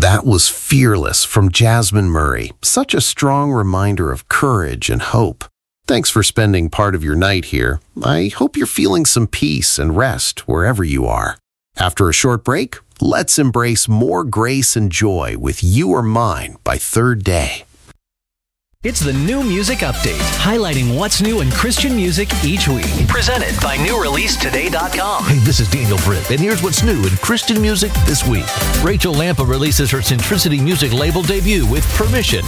That was Fearless from Jasmine Murray. Such a strong reminder of courage and hope. Thanks for spending part of your night here. I hope you're feeling some peace and rest wherever you are. After a short break, let's embrace more grace and joy with You Are Mine by Third Day. It's the New Music Update, highlighting what's new in Christian music each week. Presented by NewReleaseToday.com. Hey, this is Daniel Britt, and here's what's new in Christian music this week. Rachel Lampa releases her Centricity Music label debut with Permission.